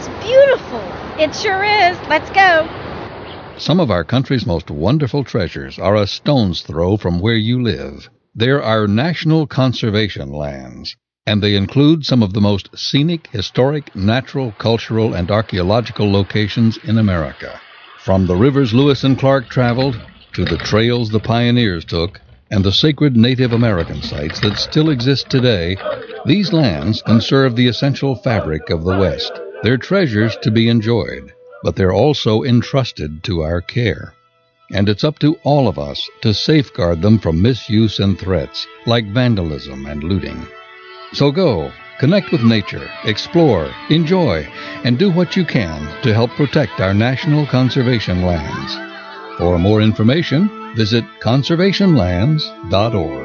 that's beautiful. It sure is. Let's go. Some of our country's most wonderful treasures are a stone's throw from where you live. They're our national conservation lands, and they include some of the most scenic, historic, natural, cultural, and archaeological locations in America. From the rivers Lewis and Clark traveled, to the trails the pioneers took, and the sacred Native American sites that still exist today, these lands conserve the essential fabric of the West. They're treasures to be enjoyed, but they're also entrusted to our care. And it's up to all of us to safeguard them from misuse and threats, like vandalism and looting. So go, connect with nature, explore, enjoy, and do what you can to help protect our national conservation lands. For more information, visit conservationlands.org.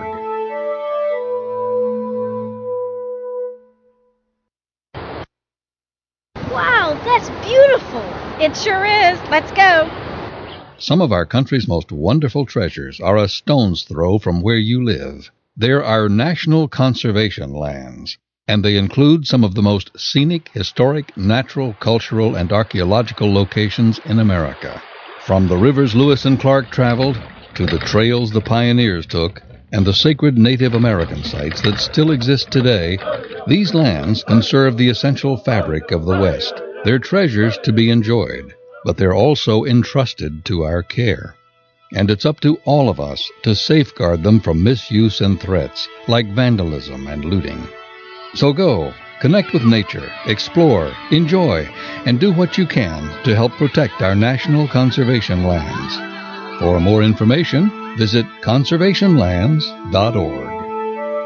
Wow, that's beautiful. It sure is. Let's go. Some of our country's most wonderful treasures are a stone's throw from where you live. They're our national conservation lands, and they include some of the most scenic, historic, natural, cultural, and archaeological locations in America. From the rivers Lewis and Clark traveled, to the trails the pioneers took, and the sacred Native American sites that still exist today, these lands conserve the essential fabric of the West. They're treasures to be enjoyed, but they're also entrusted to our care. And it's up to all of us to safeguard them from misuse and threats, like vandalism and looting. So go, connect with nature, explore, enjoy, and do what you can to help protect our national conservation lands. For more information, visit conservationlands.org.